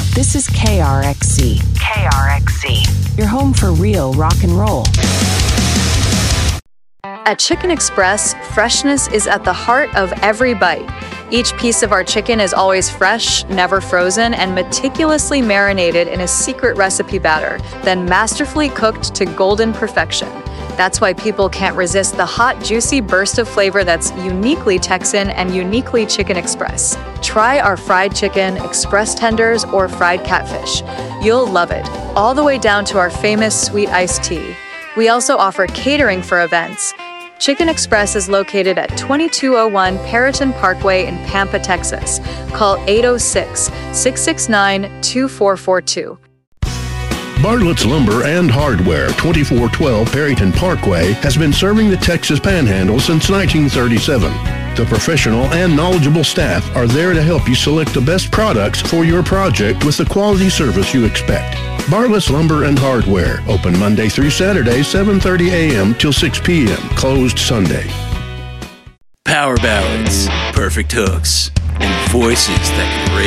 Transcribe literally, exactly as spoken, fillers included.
This is K R X C. K R X C. Your home for real rock and roll. At Chicken Express, freshness is at the heart of every bite. Each piece of our chicken is always fresh, never frozen, and meticulously marinated in a secret recipe batter, then masterfully cooked to golden perfection. That's why people can't resist the hot, juicy burst of flavor that's uniquely Texan and uniquely Chicken Express. Try our fried chicken, express tenders, or fried catfish. You'll love it, all the way down to our famous sweet iced tea. We also offer catering for events. Chicken Express is located at twenty-two oh one Perriton Parkway in Pampa, Texas. Call eight oh six, six six nine, two four four two. Bartlett's Lumber and Hardware, twenty-four twelve Perryton Parkway, has been serving the Texas Panhandle since nineteen thirty-seven. The professional and knowledgeable staff are there to help you select the best products for your project with the quality service you expect. Bartlett's Lumber and Hardware, open Monday through Saturday, seven thirty a.m. till six p.m., closed Sunday. Power ballads, perfect hooks, and voices that can raise